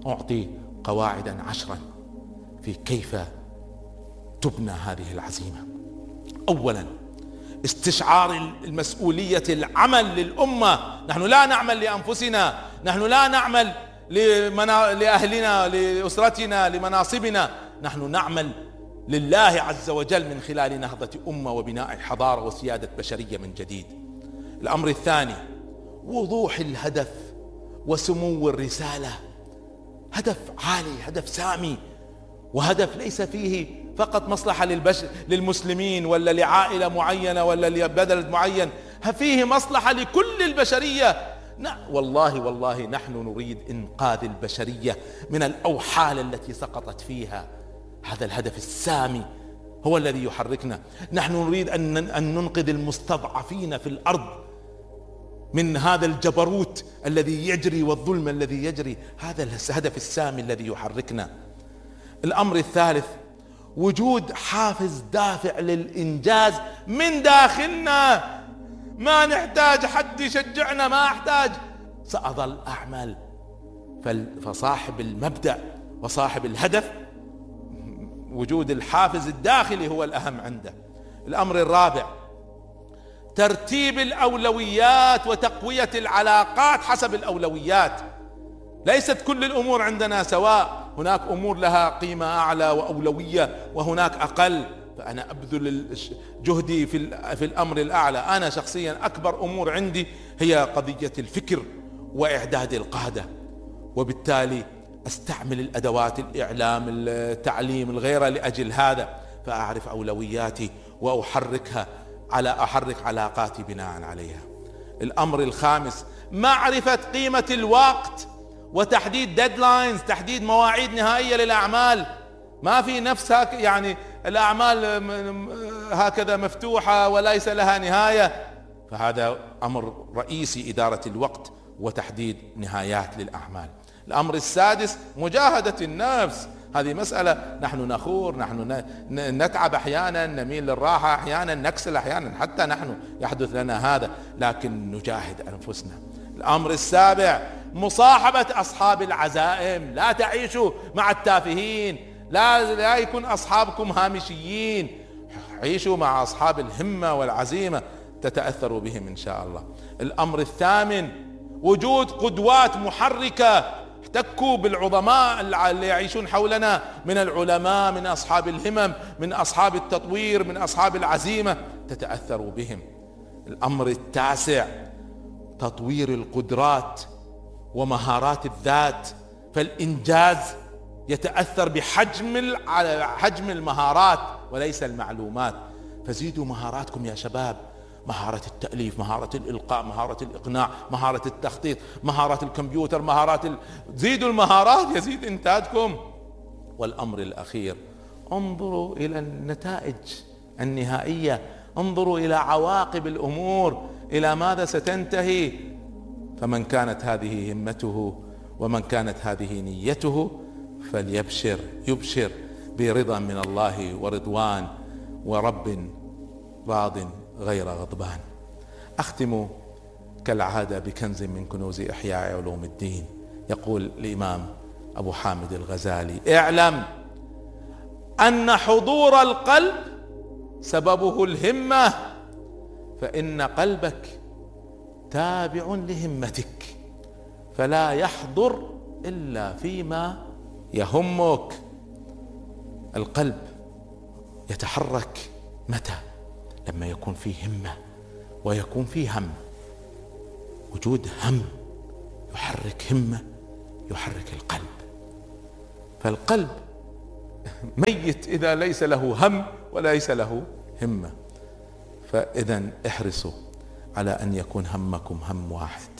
أعطي قواعدا 10 في كيف تبنى هذه العزيمة. أولا، استشعار المسؤولية، العمل للأمة. نحن لا نعمل لأنفسنا، نحن لا نعمل لأهلنا، لأسرتنا، لمناصبنا، نحن نعمل لله عز وجل من خلال نهضة أمة وبناء حضارة وسيادة بشرية من جديد. الأمر الثاني، وضوح الهدف وسمو الرسالة. هدف عالي، هدف سامي، وهدف ليس فيه فقط مصلحة للمسلمين ولا لعائلة معينة ولا لبلد معين، فيه مصلحة لكل البشرية. والله نحن نريد إنقاذ البشرية من الأوحال التي سقطت فيها. هذا الهدف السامي هو الذي يحركنا. نحن نريد أن ننقذ المستضعفين في الأرض من هذا الجبروت الذي يجري والظلم الذي يجري. هذا الهدف السامي الذي يحركنا. الأمر الثالث، وجود حافز دافع للإنجاز من داخلنا. ما نحتاج حد يشجعنا، ما أحتاج، سأظل أعمل. فصاحب المبدأ وصاحب الهدف وجود الحافز الداخلي هو الأهم عنده. الأمر الرابع، ترتيب الأولويات وتقوية العلاقات حسب الأولويات. ليست كل الأمور عندنا سواء، هناك أمور لها قيمة أعلى وأولوية وهناك أقل، فأنا أبذل جهدي في الأمر الأعلى. أنا شخصيا أكبر أمور عندي هي قضية الفكر وإعداد القادة، وبالتالي أستعمل الأدوات، الإعلام، التعليم، الغيرة لأجل هذا، فأعرف أولوياتي وأحرك علاقاتي بناء عليها. الأمر الخامس، معرفة قيمة الوقت وتحديد ديدلاينز، تحديد مواعيد نهائية للأعمال. ما في نفس يعني الأعمال هكذا مفتوحة وليس لها نهاية، فهذا أمر رئيسي، إدارة الوقت وتحديد نهايات للأعمال. الأمر السادس، مجاهدة النفس. هذه مسألة نحن نخور، نحن نتعب أحيانا، نميل للراحة أحيانا، نكسل أحيانا، حتى نحن يحدث لنا هذا، لكن نجاهد أنفسنا. الأمر السابع، مصاحبة أصحاب العزائم. لا تعيشوا مع التافهين، لا يكون أصحابكم هامشيين، عيشوا مع أصحاب الهمة والعزيمة، تتأثروا بهم إن شاء الله. الأمر الثامن، وجود قدوات محركة. احتكوا بالعظماء اللي يعيشون حولنا من العلماء، من أصحاب الهمم، من أصحاب التطوير، من أصحاب العزيمة، تتأثروا بهم. الأمر التاسع، تطوير القدرات ومهارات الذات. فالإنجاز يتأثر بحجم المهارات وليس المعلومات. فزيدوا مهاراتكم يا شباب، مهارة التأليف، مهارة الإلقاء، مهارة الإقناع، مهارة التخطيط، مهارة الكمبيوتر، زيدوا المهارات يزيد إنتاجكم. والأمر الأخير، انظروا إلى النتائج النهائية، انظروا إلى عواقب الأمور، إلى ماذا ستنتهي. فمن كانت هذه همته ومن كانت هذه نيته يبشر برضا من الله ورضوان ورب راض غير غضبان. أختم كالعادة بكنز من كنوز إحياء علوم الدين. يقول الإمام أبو حامد الغزالي: اعلم أن حضور القلب سببه الهمة، فإن قلبك تابع لهمتك، فلا يحضر إلا فيما يهمك. القلب يتحرك متى؟ لما يكون فيه همة ويكون فيه هم. وجود هم يحرك همة، يحرك القلب. فالقلب ميت إذا ليس له هم وليس له همة. فإذا احرصوا على أن يكون همكم هم واحد.